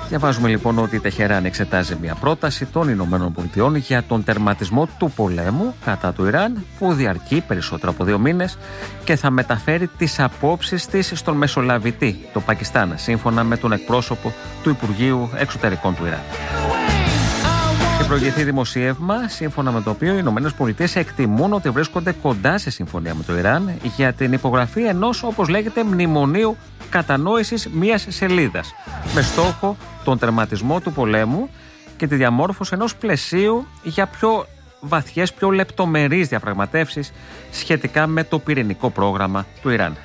Διαβάζουμε λοιπόν ότι η Τεχεράν εξετάζει μια πρόταση των Ηνωμένων Πολιτειών για τον τερματισμό του πολέμου κατά του Ιράν, που διαρκεί περισσότερο από 2 μήνες και θα μεταφέρει τις απόψεις της στον Μεσολαβητή, το Πακιστάν, σύμφωνα με τον εκπρόσωπο του Υπουργείου Εξωτερικών του Ιράν. Έχει προηγηθεί δημοσίευμα σύμφωνα με το οποίο οι Ηνωμένες Πολιτείες εκτιμούν ότι βρίσκονται κοντά σε συμφωνία με το Ιράν για την υπογραφή ενός, όπως λέγεται, μνημονίου κατανόησης μιας σελίδας, με στόχο τον τερματισμό του πολέμου και τη διαμόρφωση ενός πλαισίου για πιο βαθιές, πιο λεπτομερείς διαπραγματεύσεις σχετικά με το πυρηνικό πρόγραμμα του Ιράν.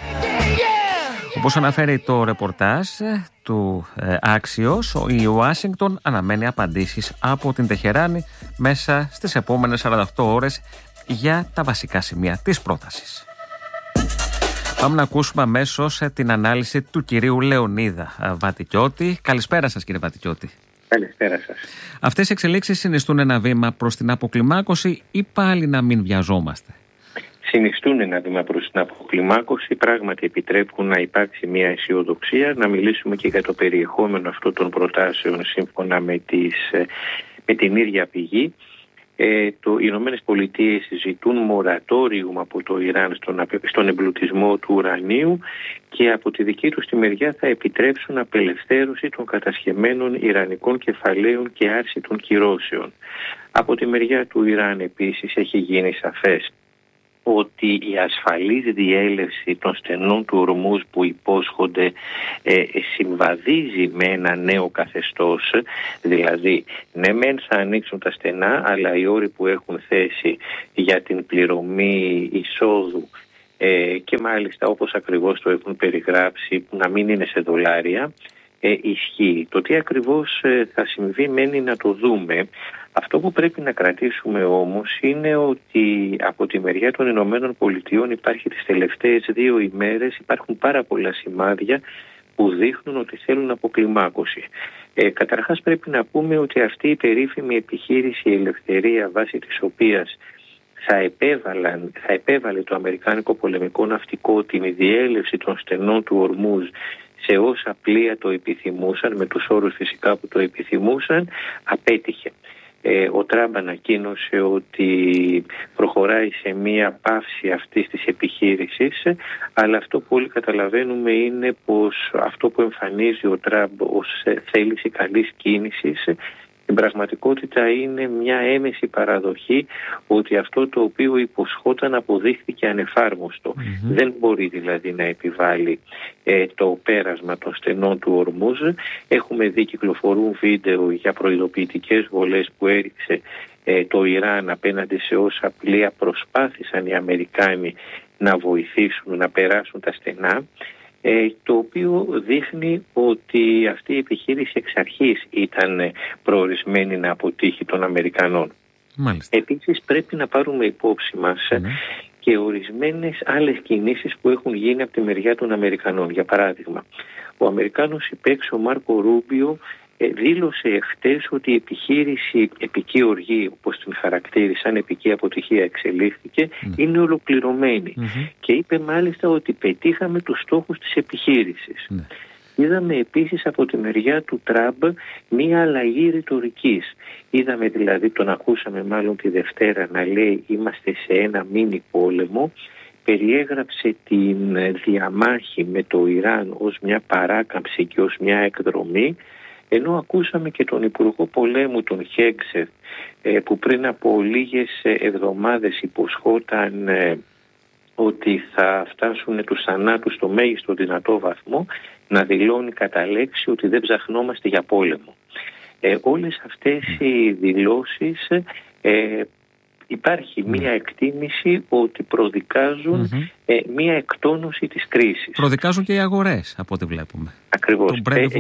Όπως αναφέρει το ρεπορτάζ του Axios, η Ουάσιγκτον αναμένει απαντήσεις από την Τεχεράνη μέσα στις επόμενες 48 ώρες για τα βασικά σημεία της πρότασης. Πάμε να ακούσουμε αμέσως την ανάλυση του κυρίου Λεωνίδα Βατικιώτη. Καλησπέρα σας, κύριε Βατικιώτη. Καλησπέρα σας. Αυτές οι εξελίξεις συνιστούν ένα βήμα προς την αποκλιμάκωση ή πάλι να μην βιαζόμαστε? Συνιστούν ένα βήμα προς την αποκλιμάκωση, πράγματι επιτρέπουν να υπάρξει μια αισιοδοξία, να μιλήσουμε και για το περιεχόμενο αυτών των προτάσεων σύμφωνα με την ίδια πηγή. Οι Ηνωμένες Πολιτείες ζητούν μορατόριουμ από το Ιράν στον εμπλουτισμό του ουρανίου και από τη δική τους τη μεριά θα επιτρέψουν απελευθέρωση των κατασχεμένων ιρανικών κεφαλαίων και άρση των κυρώσεων. Από τη μεριά του Ιράν επίσης έχει γίνει σαφές ότι η ασφαλής διέλευση των στενών του Ορμούζ που υπόσχονται συμβαδίζει με ένα νέο καθεστώς, δηλαδή ναι μεν θα ανοίξουν τα στενά, αλλά οι όροι που έχουν θέσει για την πληρωμή εισόδου και μάλιστα όπως ακριβώς το έχουν περιγράψει, να μην είναι σε δολάρια, ισχύει. Το τι ακριβώς θα συμβεί μένει να το δούμε. Αυτό που πρέπει να κρατήσουμε όμως είναι ότι από τη μεριά των Ηνωμένων Πολιτειών υπάρχει τις τελευταίες 2 ημέρες, υπάρχουν πάρα πολλά σημάδια που δείχνουν ότι θέλουν αποκλιμάκωση. Καταρχάς πρέπει να πούμε ότι αυτή η περίφημη επιχείρηση Ελευθερία, βάσει της οποίας θα επέβαλε το Αμερικάνικο πολεμικό ναυτικό την διέλευση των στενών του Ορμούζ σε όσα πλοία το επιθυμούσαν, με τους όρους φυσικά που το επιθυμούσαν, απέτυχε. Ο Τραμπ ανακοίνωσε ότι προχωράει σε μία πάυση αυτής της επιχείρησης, αλλά αυτό που όλοι καταλαβαίνουμε είναι πως αυτό που εμφανίζει ο Τραμπ ως θέληση καλής κίνησης, στην πραγματικότητα είναι μια έμεση παραδοχή ότι αυτό το οποίο υποσχόταν αποδείχθηκε ανεφάρμοστο. Δεν μπορεί δηλαδή να επιβάλλει το πέρασμα των στενών του Ορμούζ. Έχουμε δει, κυκλοφορούν βίντεο για προειδοποιητικές βολές που έριξε το Ιράν απέναντι σε όσα πλοία προσπάθησαν οι Αμερικάνοι να βοηθήσουν να περάσουν τα στενά, το οποίο δείχνει ότι αυτή η επιχείρηση εξ αρχής ήταν προορισμένη να αποτύχει των Αμερικανών. Μάλιστα. Επίσης πρέπει να πάρουμε υπόψη μας και ορισμένες άλλες κινήσεις που έχουν γίνει από τη μεριά των Αμερικανών. Για παράδειγμα, ο Αμερικάνος υπέξ, ο Μάρκο Ρούμπιο, δήλωσε εχθές ότι η επιχείρηση επική οργή, όπως την χαρακτήρισαν, επική αποτυχία εξελίχθηκε, είναι ολοκληρωμένη. Και είπε μάλιστα ότι πετύχαμε τους στόχους της επιχείρησης. Είδαμε επίσης από τη μεριά του Τραμπ μία αλλαγή ρητορικής. Είδαμε δηλαδή, τον ακούσαμε μάλλον τη Δευτέρα να λέει είμαστε σε ένα μίνι πόλεμο. Περιέγραψε την διαμάχη με το Ιράν ως μια παράκαμψη και ως μια εκδρομή, ενώ ακούσαμε και τον Υπουργό Πολέμου, τον Χέγκσεφ, που πριν από λίγες εβδομάδες υποσχόταν ότι θα φτάσουν τους θανάτους στο μέγιστο δυνατό βαθμό, να δηλώνει κατά λέξη ότι δεν ψαχνόμαστε για πόλεμο. Όλες αυτές οι δηλώσεις υπάρχει μία εκτίμηση ότι προδικάζουν μία εκτόνωση της κρίσης. Προδικάζουν και οι αγορές από ό,τι βλέπουμε. Ακριβώς.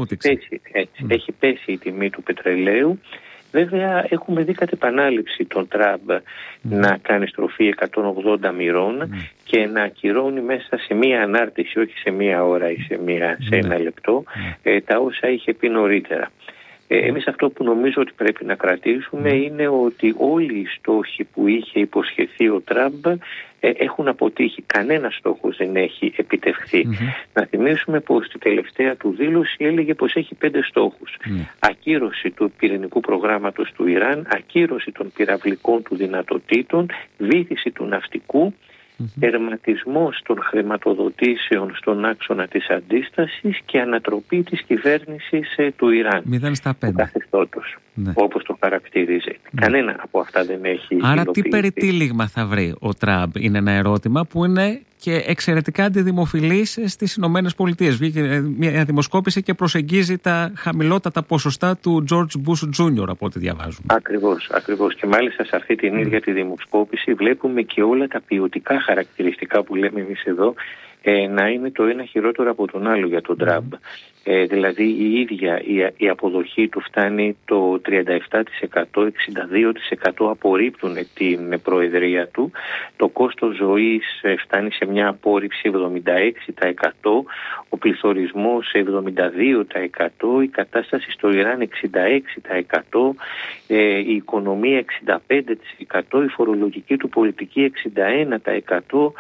Έχει πέσει η τιμή του πετρελαίου. Βέβαια έχουμε δει κατ' επανάληψη τον Τραμπ να κάνει στροφή 180 μοιρών και να ακυρώνει μέσα σε μία ανάρτηση, όχι σε μία ώρα ή σε ένα λεπτό, τα όσα είχε πει νωρίτερα. Εμείς αυτό που νομίζω ότι πρέπει να κρατήσουμε είναι ότι όλοι οι στόχοι που είχε υποσχεθεί ο Τραμπ έχουν αποτύχει. Κανένας στόχος δεν έχει επιτευχθεί. Να θυμίσουμε πως στη τελευταία του δήλωση έλεγε πως έχει 5 στόχους. Ακύρωση του πυρηνικού προγράμματος του Ιράν, ακύρωση των πυραυλικών του δυνατοτήτων, βύθιση του ναυτικού, τερματισμός των χρηματοδοτήσεων στον άξονα της αντίστασης και ανατροπή της κυβέρνησης του Ιράν. 0 στα 5. Του καθεστώτος, όπως το χαρακτηρίζει. Κανένα από αυτά δεν έχει Άρα υλοποιηθεί. τι περιτύλιγμα θα βρει ο Τραμπ είναι ένα ερώτημα που είναι και εξαιρετικά αντιδημοφιλής στις Ηνωμένες Πολιτείες. Βγήκε μια δημοσκόπηση και προσεγγίζει τα χαμηλότατα ποσοστά του George Bush Jr. από ό,τι διαβάζουμε. Ακριβώς. Και μάλιστα σε αυτή την ίδια τη δημοσκόπηση βλέπουμε και όλα τα ποιοτικά χαρακτηριστικά που λέμε εμείς εδώ να είναι το ένα χειρότερο από τον άλλο για τον Τραμπ. Δηλαδή η ίδια η αποδοχή του φτάνει το 37%, 62% απορρίπτουν την προεδρία του, το κόστος ζωής φτάνει σε μια απόρριψη 76%, ο πληθωρισμός 72%, η κατάσταση στο Ιράν 66%, η οικονομία 65%, η φορολογική του πολιτική 61%,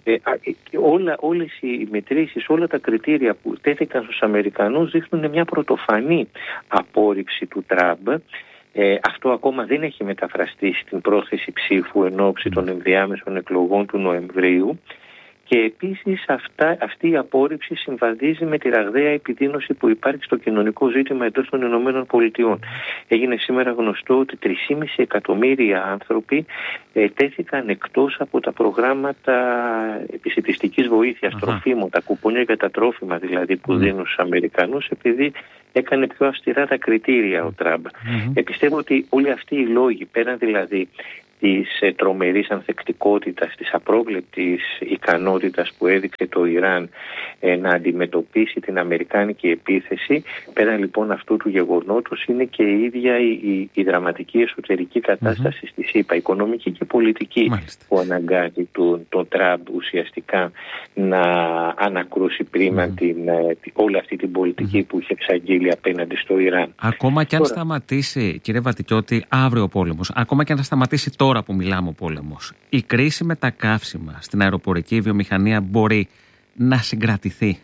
όλες οι μετρήσεις, όλα τα κριτήρια που τέθηκαν στους Αμερικανούς δείχνουν μια πρωτοφανή απόρριψη του Τραμπ. Αυτό ακόμα δεν έχει μεταφραστεί στην πρόθεση ψήφου εν ώψη των ενδιάμεσων εκλογών του Νοεμβρίου. Και επίσης αυτή η απόρριψη συμβαδίζει με τη ραγδαία επιδείνωση που υπάρχει στο κοινωνικό ζήτημα εντός των Ηνωμένων Πολιτειών. Έγινε σήμερα γνωστό ότι 3,5 εκατομμύρια άνθρωποι τέθηκαν εκτός από τα προγράμματα επισιτιστικής βοήθειας, τροφίμων, τα κουπόνια για τα τρόφιμα δηλαδή που δίνουν στους Αμερικανούς, επειδή έκανε πιο αυστηρά τα κριτήρια ο Τραμπ. Πιστεύω ότι όλοι αυτοί οι λόγοι, πέραν δηλαδή της τρομερής ανθεκτικότητας, της απρόβλεπτης ικανότητας που έδειξε το Ιράν να αντιμετωπίσει την αμερικάνικη επίθεση, πέραν λοιπόν αυτού του γεγονότος είναι και η ίδια η δραματική εσωτερική κατάσταση στη ΣΥΠΑ, οικονομική και πολιτική, που αναγκάζει τον Τραμπ ουσιαστικά να ανακρούσει πρίμα όλη αυτή την πολιτική που είχε εξαγγείλει απέναντι στο Ιράν. Ακόμα και αν σταματήσει, κύριε Βατικιώτη, αύριο ο πόλεμος, ακόμα και αν σταματήσει τώρα που μιλάμε ο πόλεμος, η κρίση με τα καύσιμα στην αεροπορική βιομηχανία μπορεί να συγκρατηθεί?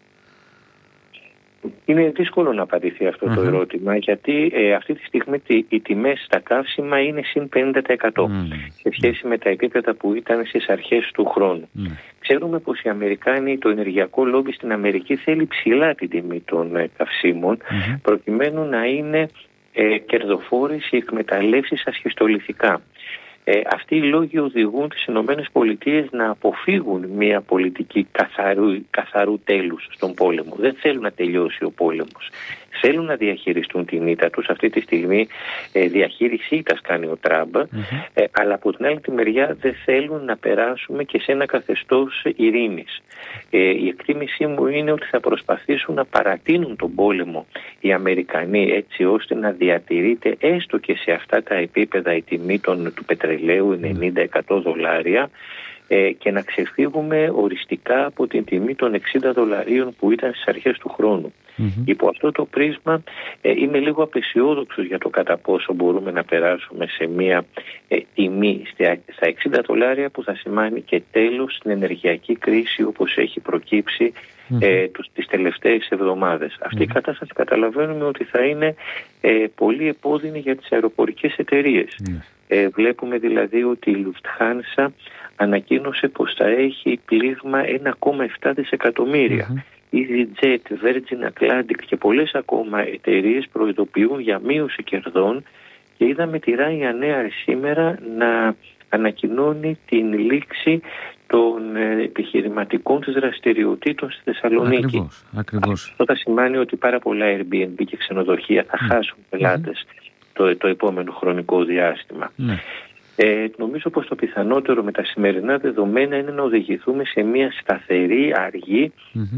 Είναι δύσκολο να απαντηθεί αυτό το ερώτημα, γιατί αυτή τη στιγμή οι τιμές στα καύσιμα είναι συν 50% σε σχέση με τα επίπεδα που ήταν στις αρχές του χρόνου. Ξέρουμε πως οι Αμερικάνοι, το ενεργειακό λόμπι στην Αμερική θέλει ψηλά την τιμή των καυσίμων, προκειμένου να είναι κερδοφόρες οι εκμεταλλεύσεις ασχιστολιθικά. Αυτοί οι λόγοι οδηγούν τις Ηνωμένες Πολιτείες να αποφύγουν μια πολιτική καθαρού τέλους στον πόλεμο. Δεν θέλουν να τελειώσει ο πόλεμος. Θέλουν να διαχειριστούν την ήττα τους. Αυτή τη στιγμή διαχείριση ήττας κάνει ο Τραμπ, αλλά από την άλλη τη μεριά δεν θέλουν να περάσουμε και σε ένα καθεστώς ειρήνης. Η εκτίμησή μου είναι ότι θα προσπαθήσουν να παρατείνουν τον πόλεμο οι Αμερικανοί, έτσι ώστε να διατηρείται έστω και σε αυτά τα επίπεδα η τιμή του πετρελαίου, $90-100, και να ξεφύγουμε οριστικά από την τιμή των $60 που ήταν στις αρχές του χρόνου. Υπό αυτό το πρίσμα είμαι λίγο απεσιόδοξος για το κατά πόσο μπορούμε να περάσουμε σε μια τιμή στα $60 που θα σημάνει και τέλος στην ενεργειακή κρίση όπως έχει προκύψει τις τελευταίες εβδομάδες. Αυτή η κατάσταση καταλαβαίνουμε ότι θα είναι πολύ επώδυνη για τις αεροπορικές εταιρείες. Βλέπουμε δηλαδή ότι η Lufthansa ανακοίνωσε πως θα έχει πλήγμα 1,7 δισεκατομμύρια. EasyJet, Virgin Atlantic και πολλές ακόμα εταιρείες προειδοποιούν για μείωση κερδών, και είδαμε τη Ryanair σήμερα να ανακοινώνει την λήξη των επιχειρηματικών της δραστηριοτήτων στη Θεσσαλονίκη. Ακριβώς. Αυτό θα σημαίνει ότι πάρα πολλά Airbnb και ξενοδοχεία θα χάσουν πελάτες το επόμενο χρονικό διάστημα. Νομίζω πως το πιθανότερο με τα σημερινά δεδομένα είναι να οδηγηθούμε σε μια σταθερή, αργή,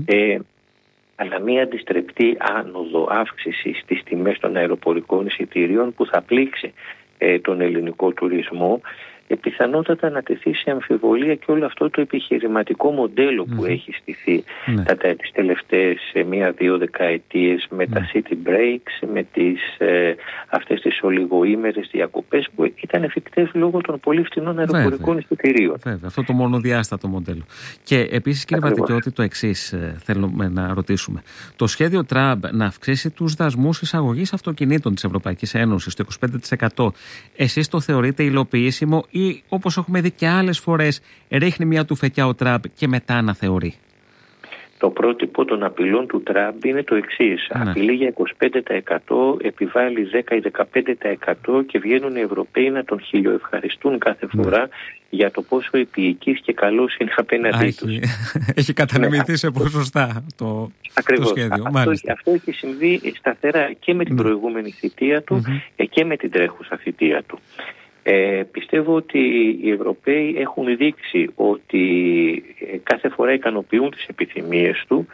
αλλά μια αντιστρεπτή άνοδο αύξηση στις τιμές των αεροπορικών εισιτηρίων που θα πλήξει τον ελληνικό τουρισμό. πιθανότατα να τεθεί σε αμφιβολία και όλο αυτό το επιχειρηματικό μοντέλο που έχει στηθεί τις τελευταίες 1-2 δεκαετίες με τα city breaks, με αυτές τις ολιγοήμερες διακοπές που ήταν εφικτές λόγω των πολύ φθηνών αεροπορικών εισιτηρίων. Βέβαια, αυτό το μονοδιάστατο μοντέλο. Και επίσης, κύριε Βατικιώτη, το εξής θέλουμε να ρωτήσουμε. Το σχέδιο Τραμπ να αυξήσει τους δασμούς εισαγωγής αυτοκινήτων της Ευρωπαϊκής Ένωσης στο 25%, εσείς το θεωρείτε υλοποιήσιμο ή, όπως έχουμε δει και άλλες φορές, ρίχνει μια τουφεκιά ο Τραμπ και μετά αναθεωρεί? Το πρότυπο των απειλών του Τραμπ είναι το εξής. Απειλεί για 25%, επιβάλλει 10 ή 15% και βγαίνουν οι Ευρωπαίοι να τον χιλιοευχαριστούν κάθε φορά για το πόσο επίοικης και καλός είναι απέναντί τους. Έχει κατανεμηθεί σε ποσοστά το σχέδιο. Αυτό έχει συμβεί σταθερά και με την προηγούμενη θητεία του και με την τρέχουσα θητεία του. Πιστεύω ότι οι Ευρωπαίοι έχουν δείξει ότι κάθε φορά ικανοποιούν τις επιθυμίες του.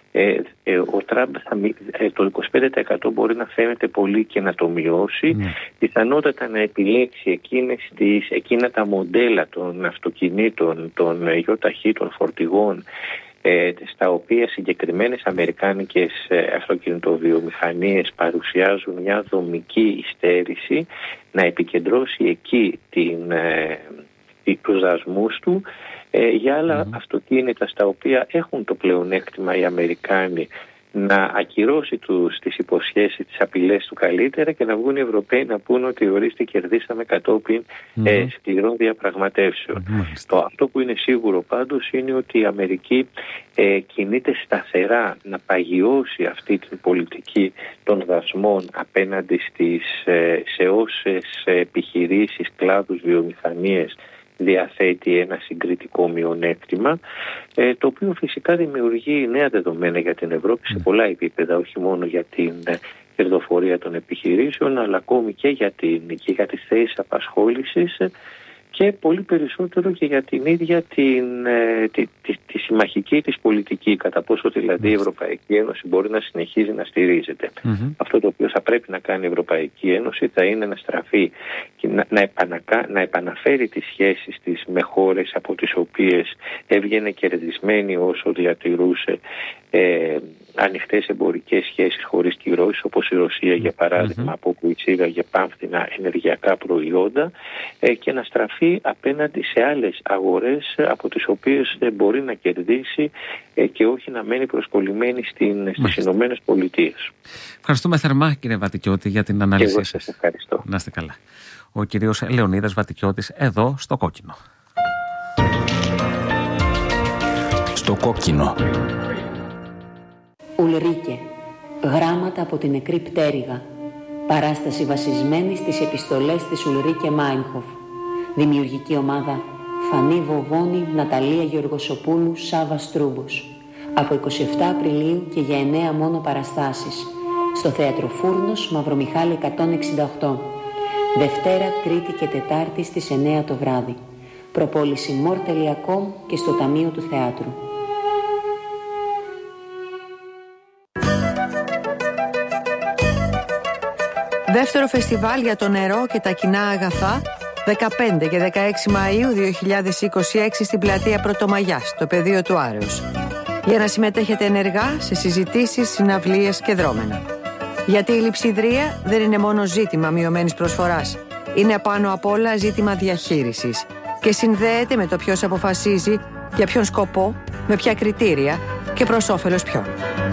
Ο Τραμπ το 25% μπορεί να φαίνεται πολύ και να το μειώσει. Πιθανότατα να επιλέξει εκείνα τα μοντέλα των αυτοκινήτων, των ΙΟΤΑΧΗ, των φορτηγών, στα οποία συγκεκριμένες αμερικάνικες αυτοκινητοβιομηχανίες παρουσιάζουν μια δομική υστέρηση, να επικεντρώσει εκεί τους δασμούς του για άλλα αυτοκίνητα στα οποία έχουν το πλεονέκτημα οι Αμερικάνοι να ακυρώσει τις υποσχέσεις, τις απειλές του καλύτερα και να βγουν οι Ευρωπαίοι να πούν ότι ορίστε κερδίσαμε κατόπιν σκληρών διαπραγματεύσεων. Αυτό που είναι σίγουρο πάντως είναι ότι η Αμερική κινείται σταθερά να παγιώσει αυτή την πολιτική των δασμών απέναντι σε όσες επιχειρήσεις, κλάδους, βιομηχανίες διαθέτει ένα συγκριτικό μειονέκτημα, το οποίο φυσικά δημιουργεί νέα δεδομένα για την Ευρώπη σε πολλά επίπεδα, όχι μόνο για την κερδοφορία των επιχειρήσεων, αλλά ακόμη και για τις θέσεις απασχόλησης και πολύ περισσότερο και για την ίδια τη συμμαχική της πολιτική, κατά πόσο δηλαδή η Ευρωπαϊκή Ένωση μπορεί να συνεχίζει να στηρίζεται. Αυτό το οποίο θα πρέπει να κάνει η Ευρωπαϊκή Ένωση θα είναι να στραφεί και να επαναφέρει τις σχέσεις της με χώρες από τις οποίες έβγαινε κερδισμένη όσο διατηρούσε ανοιχτές εμπορικές σχέσεις χωρίς κυρώσεις, όπως η Ρωσία για παράδειγμα, από όπου εισήγαγε πάμφθηνα ενεργειακά προϊόντα, και να στραφεί απέναντι σε άλλες αγορές από τις οποίες μπορεί να κερδίσει και όχι να μένει προσκολλημένη στις Ηνωμένες Πολιτείες. Ευχαριστούμε θερμά, κύριε Βατικιώτη, για την ανάλυση σας. Εγώ σας ευχαριστώ. Να είστε καλά. Ο κύριος Λεωνίδας Βατικιώτης, εδώ στο Κόκκινο. Στο Κόκκινο. Ουλρίκε, γράμματα από την νεκρή πτέρυγα. Παράσταση βασισμένη στις επιστολές της Ουλρίκε Μάινχοφ. Δημιουργική ομάδα Φανή Βοβόνη, Ναταλία Γεωργοσοπούλου, Σάβα Στρούμπος. Από 27 Απριλίου και για 9 μόνο παραστάσεις. Στο Θέατρο Φούρνος, Μαυρομιχάλη 168. Δευτέρα, Τρίτη και Τετάρτη στις 9 το βράδυ. Προπόληση more.com και στο Ταμείο του Θεάτρου. Δεύτερο φεστιβάλ για το νερό και τα κοινά αγαθά, 15 και 16 Μαΐου 2026 στην πλατεία Πρωτομαγιάς, στο πεδίο του Άρεως. Για να συμμετέχετε ενεργά σε συζητήσεις, συναυλίες και δρόμενα. Γιατί η λειψιδρία δεν είναι μόνο ζήτημα μειωμένης προσφοράς. Είναι απάνω απ' όλα ζήτημα διαχείρισης. Και συνδέεται με το ποιος αποφασίζει, για ποιον σκοπό, με ποια κριτήρια και προς όφελος ποιον.